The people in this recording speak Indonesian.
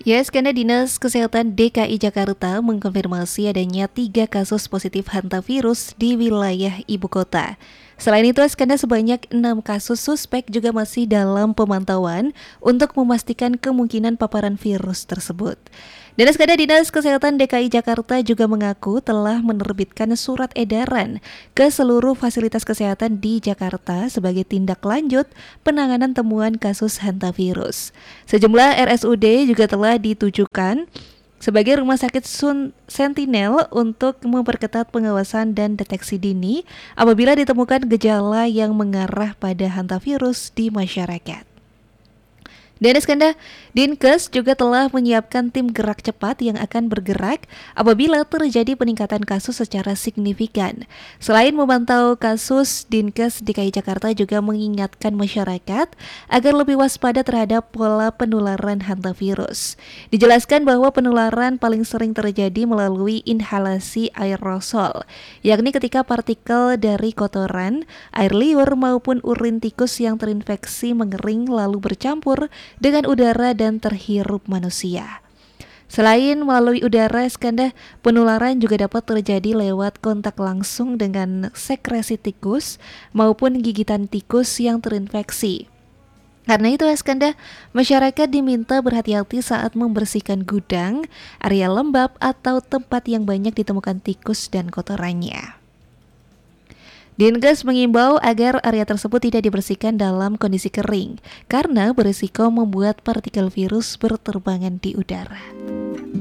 Yes, karena Dinas Kesehatan DKI Jakarta mengkonfirmasi adanya 3 kasus positif hantavirus di wilayah ibu kota. Selain itu, skanda sebanyak 6 kasus suspek juga masih dalam pemantauan untuk memastikan kemungkinan paparan virus tersebut. Dan skanda Dinas Kesehatan DKI Jakarta juga mengaku telah menerbitkan surat edaran ke seluruh fasilitas kesehatan di Jakarta sebagai tindak lanjut penanganan temuan kasus hantavirus. Sejumlah RSUD juga telah ditujukan sebagai rumah sakit sentinel untuk memperketat pengawasan dan deteksi dini apabila ditemukan gejala yang mengarah pada hantavirus di masyarakat. Dan skanda, Dinkes juga telah menyiapkan tim gerak cepat yang akan bergerak apabila terjadi peningkatan kasus secara signifikan. Selain memantau kasus, Dinkes DKI Jakarta juga mengingatkan masyarakat agar lebih waspada terhadap pola penularan hantavirus. Dijelaskan bahwa penularan paling sering terjadi melalui inhalasi aerosol, yakni ketika partikel dari kotoran, air liur maupun urin tikus yang terinfeksi mengering lalu bercampur dengan udara dan terhirup manusia. Selain melalui udara, skanda, penularan juga dapat terjadi lewat kontak langsung dengan sekresi tikus maupun gigitan tikus yang terinfeksi. Karena itu, skanda, masyarakat diminta berhati-hati saat membersihkan gudang, area lembab atau tempat yang banyak ditemukan tikus dan kotorannya. Dinkes mengimbau agar area tersebut tidak dibersihkan dalam kondisi kering karena berisiko membuat partikel virus berterbangan di udara.